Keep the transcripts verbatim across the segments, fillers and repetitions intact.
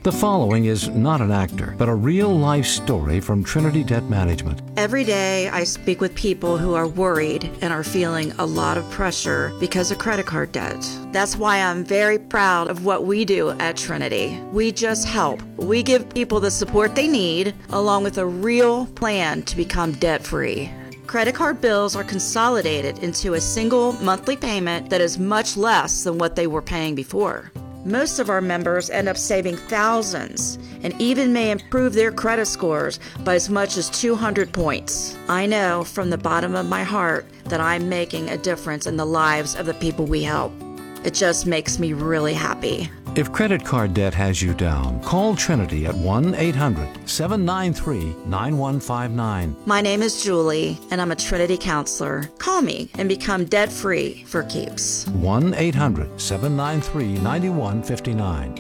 The following is not an actor, but a real-life story from Trinity Debt Management. Every day I speak with people who are worried and are feeling a lot of pressure because of credit card debt. That's why I'm very proud of what we do at Trinity. We just help. We give people the support they need, along with a real plan to become debt-free. Credit card bills are consolidated into a single monthly payment that is much less than what they were paying before. Most of our members end up saving thousands and even may improve their credit scores by as much as two hundred points. I know from the bottom of my heart that I'm making a difference in the lives of the people we help. It just makes me really happy. If credit card debt has you down, call Trinity at one eight hundred seven nine three nine one five nine. My name is Julie, and I'm a Trinity counselor. Call me and become debt-free for keeps. one eight hundred seven nine three nine one five nine.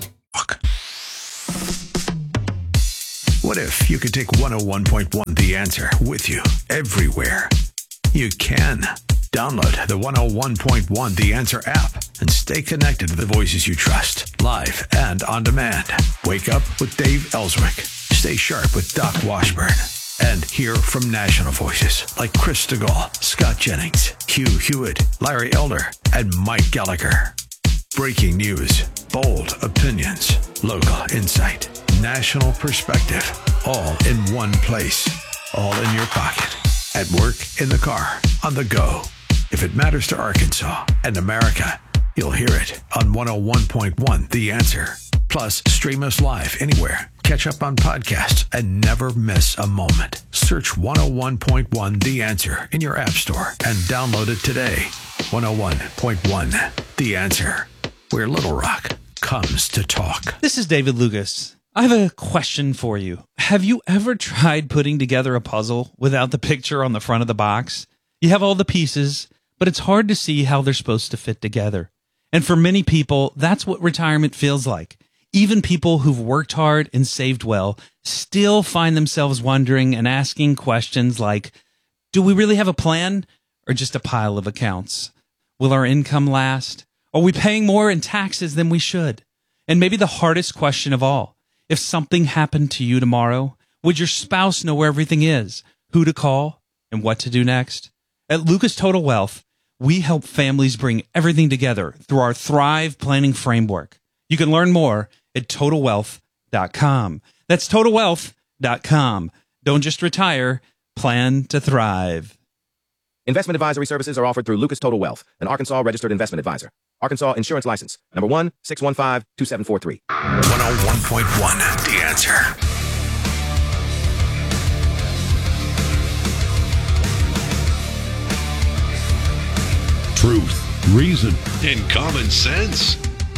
What if you could take one oh one point one The Answer with you everywhere? You can. Download the one oh one point one The Answer app and stay connected to the voices you trust, live and on demand. Wake up with Dave Ellswick. Stay sharp with Doc Washburn. And hear from national voices like Chris DeGaulle, Scott Jennings, Hugh Hewitt, Larry Elder, and Mike Gallagher. Breaking news, bold opinions, local insight, national perspective, all in one place, all in your pocket, at work, in the car, on the go. If it matters to Arkansas and America, you'll hear it on one oh one point one The Answer. Plus, stream us live anywhere. Catch up on podcasts and never miss a moment. Search one oh one point one The Answer in your app store and download it today. one oh one point one The Answer, where Little Rock comes to talk. This is David Lucas. I have a question for you. Have you ever tried putting together a puzzle without the picture on the front of the box? You have all the pieces, but it's hard to see how they're supposed to fit together. And for many people, that's what retirement feels like. Even people who've worked hard and saved well still find themselves wondering and asking questions like, do we really have a plan or just a pile of accounts? Will our income last? Are we paying more in taxes than we should? And maybe the hardest question of all, if something happened to you tomorrow, would your spouse know where everything is, who to call, and what to do next? At Lucas Total Wealth, we help families bring everything together through our Thrive Planning Framework. You can learn more at total wealth dot com. That's total wealth dot com. Don't just retire, plan to thrive. Investment advisory services are offered through Lucas Total Wealth, an Arkansas registered investment advisor. Arkansas Insurance License, number one six one five two seven four three. one oh one point one The Answer. Truth, reason, and common sense.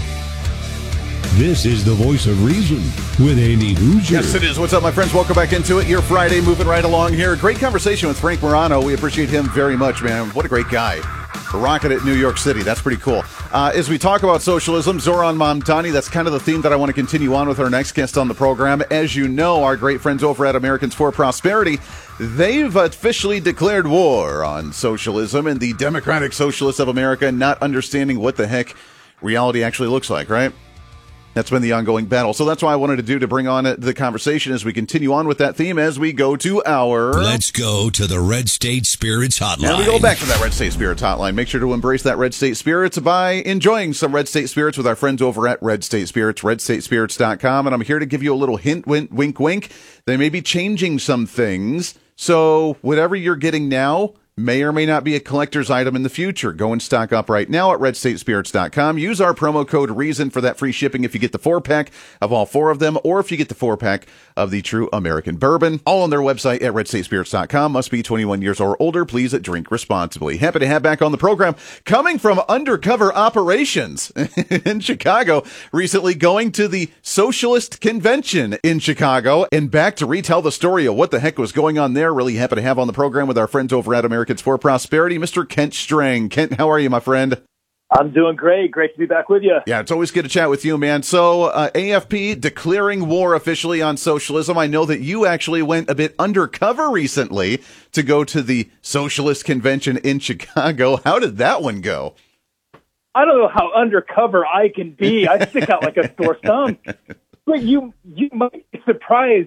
This is the voice of reason with Andy Hoosier. Yes, it is. What's up, my friends? Welcome back into it. Your Friday, moving right along here. Great conversation with Frank Morano. We appreciate him very much, man. What a great guy. Rocking it, New York City. That's pretty cool. Uh, as we talk about socialism, Zoran Mamdani, that's kind of the theme that I want to continue on with our next guest on the program. As you know, our great friends over at Americans for Prosperity, they've officially declared war on socialism and the Democratic Socialists of America not understanding what the heck reality actually looks like, right? That's been the ongoing battle. So that's why I wanted to do to bring on the conversation as we continue on with that theme as we go to our... Let's go to the Red State Spirits Hotline. Now we go back to that Red State Spirits Hotline. Make sure to embrace that Red State Spirits by enjoying some Red State Spirits with our friends over at Red State Spirits, red state spirits dot com. And I'm here to give you a little hint, wink, wink, wink. They may be changing some things. So whatever you're getting now may or may not be a collector's item in the future. Go and stock up right now at red state spirits dot com. Use our promo code REASON for that free shipping if you get the four-pack of all four of them, or if you get the four-pack of the True American Bourbon. All on their website at red state spirits dot com. Must be twenty-one years or older. Please drink responsibly. Happy to have back on the program, coming from undercover operations in Chicago, recently going to the Socialist Convention in Chicago, and back to retell the story of what the heck was going on there. Really happy to have on the program with our friends over at Americans for Prosperity, Mister Kent Strang. Kent, how are you, my friend? I'm doing great. Great to be back with you. Yeah, it's always good to chat with you, man. So uh, A F P declaring war officially on socialism. I know that you actually went a bit undercover recently to go to the Socialist Convention in Chicago. How did that one go? I don't know how undercover I can be. I stick out like a sore thumb. But you you might be surprised.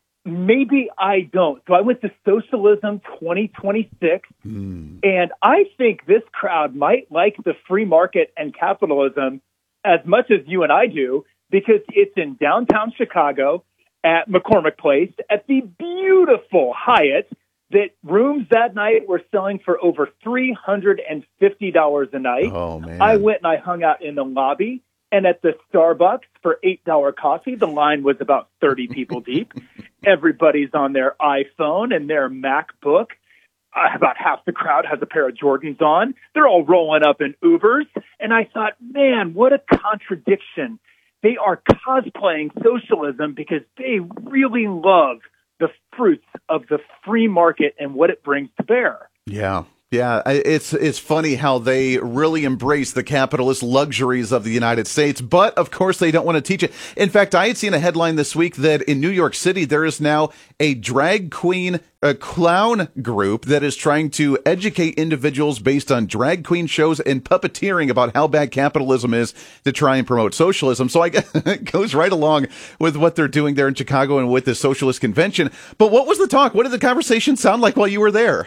Maybe I don't. So I went to Socialism twenty twenty-six, mm. and I think this crowd might like the free market and capitalism as much as you and I do, because it's in downtown Chicago at McCormick Place at the beautiful Hyatt. That rooms that night were selling for over three hundred fifty dollars a night. Oh, man. I went and I hung out in the lobby. And at the Starbucks for eight dollars coffee, the line was about thirty people deep. Everybody's on their iPhone and their MacBook. Uh, about half the crowd has a pair of Jordans on. They're all rolling up in Ubers. And I thought, man, what a contradiction. They are cosplaying socialism because they really love the fruits of the free market and what it brings to bear. Yeah. Yeah, it's it's funny how they really embrace the capitalist luxuries of the United States, but of course they don't want to teach it. In fact, I had seen a headline this week that in New York City there is now a drag queen, a clown group that is trying to educate individuals based on drag queen shows and puppeteering about how bad capitalism is to try and promote socialism. So I guess it goes right along with what they're doing there in Chicago and with the socialist convention. But what was the talk? What did the conversation sound like while you were there?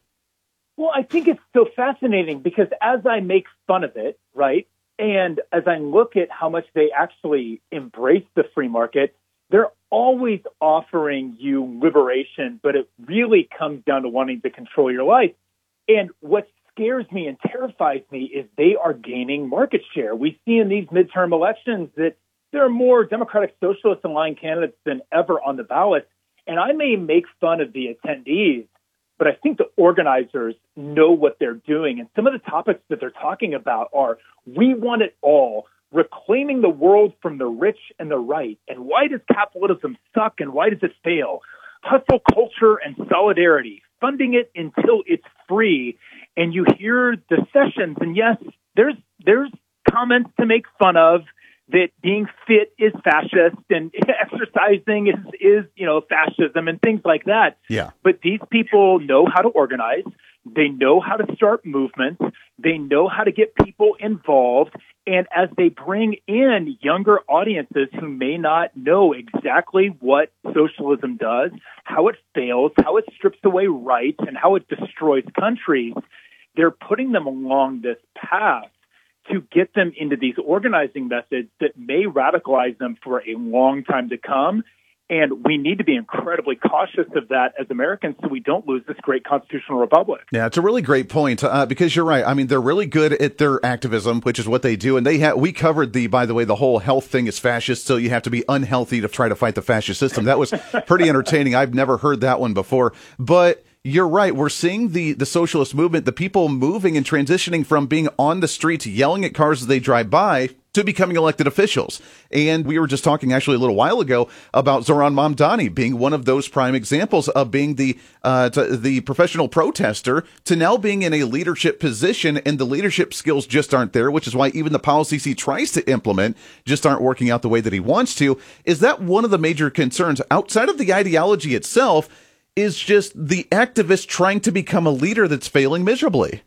Well, I think it's so fascinating because as I make fun of it, right, and as I look at how much they actually embrace the free market, they're always offering you liberation, but it really comes down to wanting to control your life. And what scares me and terrifies me is they are gaining market share. We see in these midterm elections that there are more Democratic Socialist aligned candidates than ever on the ballot. And I may make fun of the attendees, but I think the organizers know what they're doing. And some of the topics that they're talking about are, we want it all, reclaiming the world from the rich and the right. And why does capitalism suck and why does it fail? Hustle culture and solidarity, funding it until it's free. And you hear the sessions, and yes, there's there's comments to make fun of, that being fit is fascist and exercising is, is, you know, fascism and things like that. Yeah. But these people know how to organize. They know how to start movements. They know how to get people involved. And as they bring in younger audiences who may not know exactly what socialism does, how it fails, how it strips away rights, and how it destroys countries, they're putting them along this path to get them into these organizing methods that may radicalize them for a long time to come. And we need to be incredibly cautious of that as Americans so we don't lose this great constitutional republic. Yeah, it's a really great point uh, because you're right. I mean, they're really good at their activism, which is what they do. And they ha- we covered the, by the way, the whole health thing is fascist, so you have to be unhealthy to try to fight the fascist system. That was pretty entertaining. I've never heard that one before. But you're right. We're seeing the, the socialist movement, the people moving and transitioning from being on the streets, yelling at cars as they drive by, to becoming elected officials. And we were just talking actually a little while ago about Zoran Mamdani being one of those prime examples of being the uh, the professional protester to now being in a leadership position, and the leadership skills just aren't there, which is why even the policies he tries to implement just aren't working out the way that he wants to. Is that one of the major concerns outside of the ideology itself? Is just the activist trying to become a leader that's failing miserably?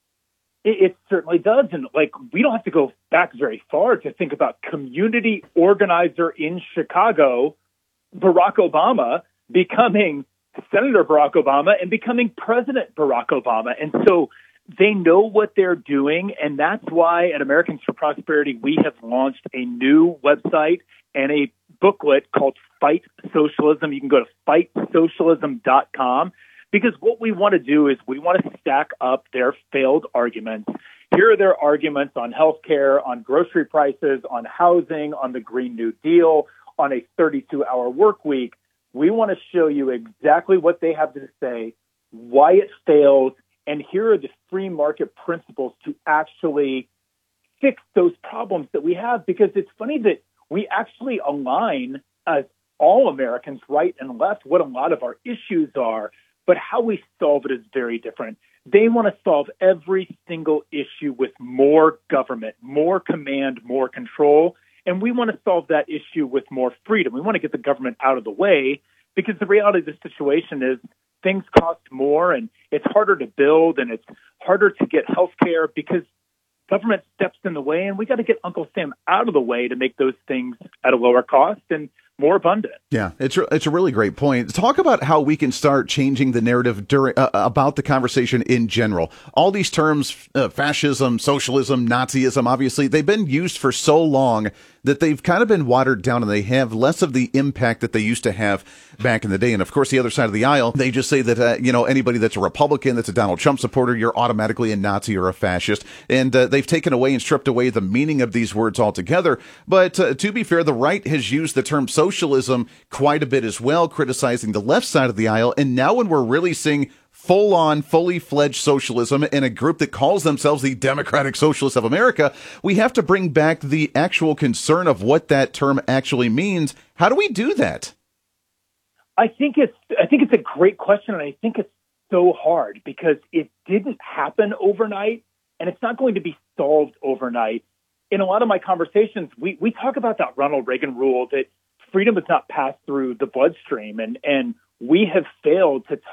It, it certainly does. And like, we don't have to go back very far to think about community organizer in Chicago, Barack Obama, becoming Senator Barack Obama and becoming President Barack Obama. And so they know what they're doing. And that's why at Americans for Prosperity, we have launched a new website and a booklet called Fight Socialism. You can go to fight socialism dot com, because what we want to do is we want to stack up their failed arguments. Here are their arguments on healthcare, on grocery prices, on housing, on the Green New Deal, on a thirty-two hour work week. We want to show you exactly what they have to say, why it fails, and here are the free market principles to actually fix those problems that we have. Because it's funny that we actually align as all Americans, right and left, what a lot of our issues are, but how we solve it is very different. They want to solve every single issue with more government, more command, more control, and we want to solve that issue with more freedom. We want to get the government out of the way, because the reality of the situation is things cost more, and it's harder to build, and it's harder to get health care because government steps in the way, and we got to get Uncle Sam out of the way to make those things at a lower cost and more abundant. Yeah, it's a, it's a really great point. Talk about how we can start changing the narrative during uh, about the conversation in general. All these terms, uh, fascism, socialism, Nazism, obviously, they've been used for so long that they've kind of been watered down and they have less of the impact that they used to have back in the day. And of course, the other side of the aisle, they just say that, uh, you know, anybody that's a Republican, that's a Donald Trump supporter, you're automatically a Nazi or a fascist. And uh, they've taken away and stripped away the meaning of these words altogether. But uh, to be fair, the right has used the term socialism quite a bit as well, criticizing the left side of the aisle. And now when we're really seeing full-on, fully fledged socialism in a group that calls themselves the Democratic Socialists of America, we have to bring back the actual concern of what that term actually means. How do we do that? I think it's I think it's a great question, and I think it's so hard because it didn't happen overnight, and it's not going to be solved overnight. In a lot of my conversations, we, we talk about that Ronald Reagan rule that freedom is not passed through the bloodstream, and, and we have failed to